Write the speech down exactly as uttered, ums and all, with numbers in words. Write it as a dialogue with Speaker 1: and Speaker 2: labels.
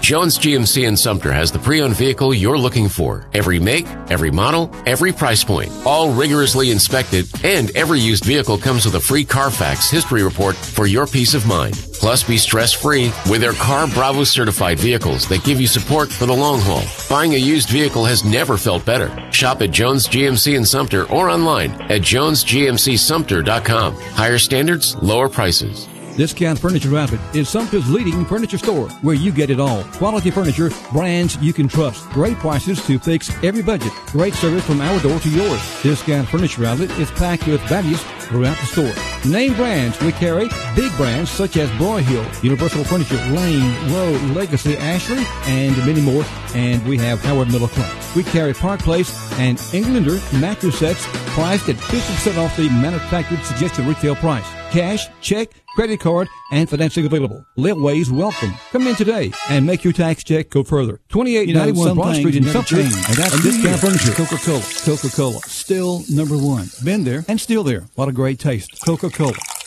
Speaker 1: Jones G M C in Sumter has the pre-owned vehicle you're looking for. Every make, every model, every price point, all rigorously inspected, and every used vehicle comes with a free Carfax history report for your peace of mind. Plus, be stress-free with their Car Bravo certified vehicles that give you support for the long haul. Buying a used vehicle has never felt better. Shop at Jones G M C in Sumter or online at jones g m c sumter dot com. Higher standards, lower prices.
Speaker 2: Discount Furniture Outlet is Sumter's leading furniture store where you get it all. Quality furniture, brands you can trust. Great prices to fix every budget. Great service from our door to yours. Discount Furniture Outlet is packed with values throughout the store. Name brands we carry. Big brands such as Broyhill, Universal Furniture, Lane, Lowe, Legacy, Ashley, and many more. And we have Howard Miller Clark. We carry Park Place and Englander mattress sets priced at fifty percent off the manufactured suggested retail price. Cash, check, credit card, and financing available. Litways welcome. Come in today and make your tax check go further. twenty-eight ninety-one Broad Street in Sumter, and that's Discount Furniture. Coca-Cola. Coca-Cola. Still number one. Been there and still there. What a great taste. Coca-Cola.